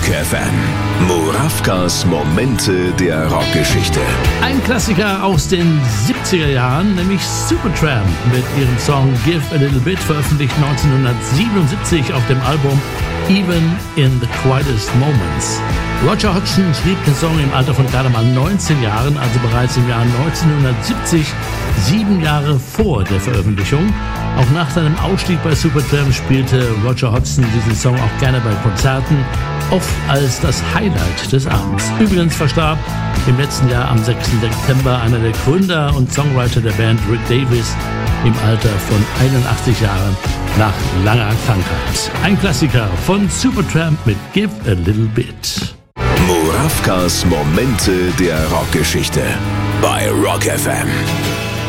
FM. Murawkas Momente der Rockgeschichte. Ein Klassiker aus den 70er Jahren, nämlich Supertramp mit ihrem Song Give a Little Bit, veröffentlicht 1977 auf dem Album Even in the Quietest Moments. Roger Hodgson schrieb den Song im Alter von gerade mal 19 Jahren, also bereits im Jahr 1970, 7 Jahre vor der Veröffentlichung. Auch nach seinem Ausstieg bei Supertramp spielte Roger Hodgson diesen Song auch gerne bei Konzerten, oft als das Highlight des Abends. Übrigens verstarb im letzten Jahr am 6. September einer der Gründer und Songwriter der Band, Rick Davies, im Alter von 81 Jahren nach langer Krankheit. Ein Klassiker von Supertramp mit Give a Little Bit. Murawkas Momente der Rockgeschichte bei Rock FM.